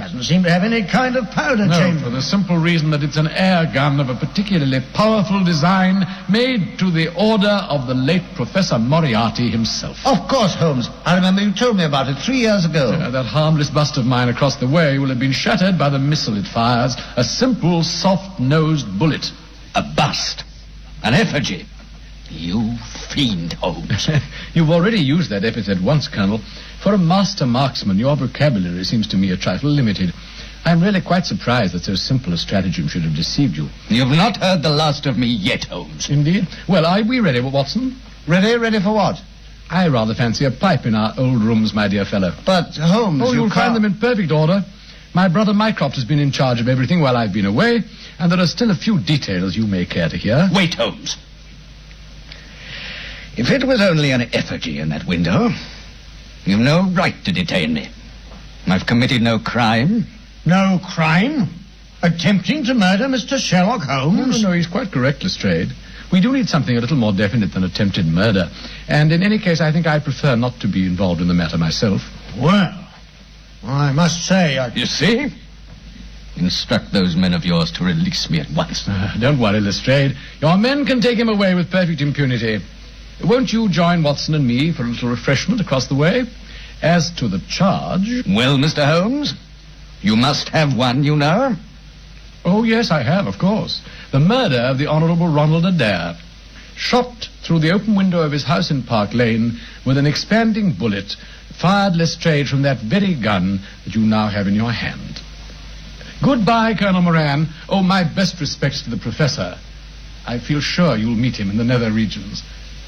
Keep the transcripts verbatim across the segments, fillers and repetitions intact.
doesn't seem to have any kind of powder No, chamber. for the simple reason that it's an air gun of a particularly powerful design made to the order of the late Professor Moriarty himself. Of course, Holmes. I remember you told me about it three years ago. Uh, that harmless bust of mine across the way will have been shattered by the missile it fires. A simple, soft-nosed bullet. A bust. An effigy. You fiend, Holmes. You've already used that epithet once, Colonel. For a master marksman, your vocabulary seems to me a trifle limited. I'm really quite surprised that so simple a stratagem should have deceived you. You've not heard the last of me yet, Holmes. Indeed? Well, are we ready, Watson? Ready? Ready for what? I rather fancy a pipe in our old rooms, my dear fellow. But, Holmes, Oh, you you'll find can't... them in perfect order. My brother Mycroft has been in charge of everything while I've been away, and there are still a few details you may care to hear. Wait, Holmes. If it was only an effigy in that window, you've no right to detain me. I've committed no crime. No crime? Attempting to murder Mister Sherlock Holmes? No, no, no, he's quite correct, Lestrade. We do need something a little more definite than attempted murder. And in any case, I think I prefer not to be involved in the matter myself. Well, I must say... I... You see? Instruct those men of yours to release me at once. Uh, don't worry, Lestrade. Your men can take him away with perfect impunity. Won't you join Watson and me for a little refreshment across the way? As to the charge... Well, Mister Holmes, you must have one, you know. Oh, yes, I have, of course. The murder of the Honourable Ronald Adair. Shot through the open window of his house in Park Lane with an expanding bullet fired Lestrade from that very gun that you now have in your hand. Goodbye, Colonel Moran. Oh, my best respects to the Professor. I feel sure you'll meet him in the nether regions.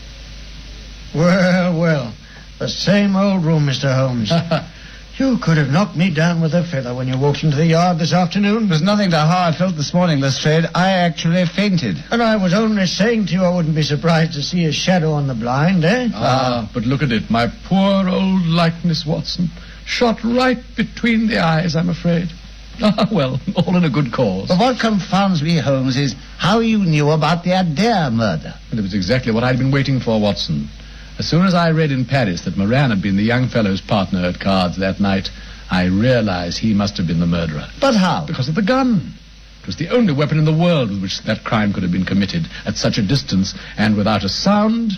Well, well, the same old room, Mister Holmes. You could have knocked me down with a feather when you walked into the yard this afternoon. It was nothing to how I felt this morning, Lestrade. I actually fainted. And I was only saying to you I wouldn't be surprised to see a shadow on the blind, eh? Ah, but look at it. My poor old likeness, Watson. Shot right between the eyes, I'm afraid. Ah, well, all in a good cause. But what confounds me, Holmes, is how you knew about the Adair murder. And it was exactly what I'd been waiting for, Watson. As soon as I read in Paris that Moran had been the young fellow's partner at cards that night, I realized he must have been the murderer. But how? Because of the gun. It was the only weapon in the world with which that crime could have been committed at such a distance and without a sound.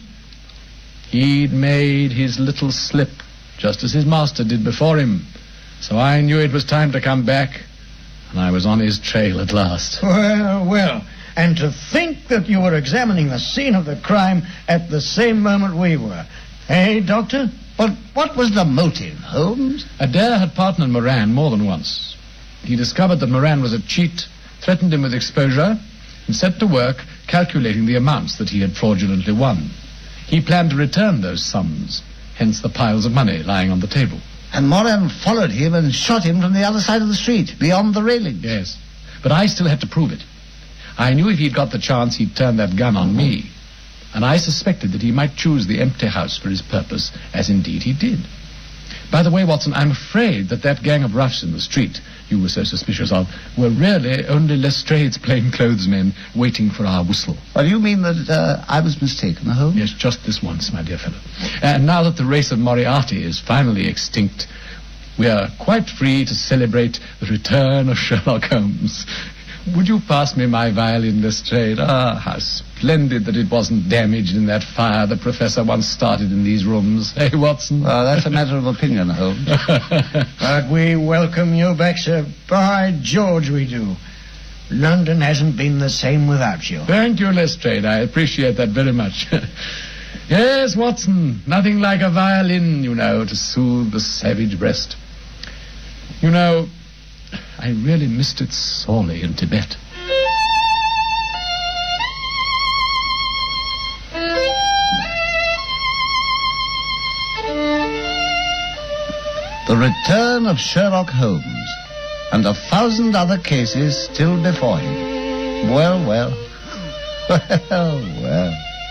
He'd made his little slip, just as his master did before him. So I knew it was time to come back, and I was on his trail at last. Well, well. And to think that you were examining the scene of the crime at the same moment we were. Eh, Doctor? But what was the motive, Holmes? Adair had partnered Moran more than once. He discovered that Moran was a cheat, threatened him with exposure, and set to work calculating the amounts that he had fraudulently won. He planned to return those sums, hence the piles of money lying on the table. And Moran followed him and shot him from the other side of the street, beyond the railing. Yes, but I still had to prove it. I knew if he'd got the chance, he'd turn that gun on me. And I suspected that he might choose the empty house for his purpose, as indeed he did. By the way, Watson, I'm afraid that that gang of roughs in the street you were so suspicious of were really only Lestrade's plainclothesmen waiting for our whistle. Well, you mean that uh, I was mistaken, Holmes? Yes, just this once, my dear fellow. And now that the race of Moriarty is finally extinct, we are quite free to celebrate the return of Sherlock Holmes. Would you pass me my violin, Lestrade? Ah, how splendid that it wasn't damaged in that fire the Professor once started in these rooms. Hey, Watson? Well, that's a matter of opinion, Holmes. But we welcome you back, sir. By George, we do. London hasn't been the same without you. Thank you, Lestrade. I appreciate that very much. Yes, Watson, nothing like a violin, you know, to soothe the savage breast. You know, I really missed it sorely in Tibet. The return of Sherlock Holmes, and a thousand other cases still before him. Well, well. Well, well.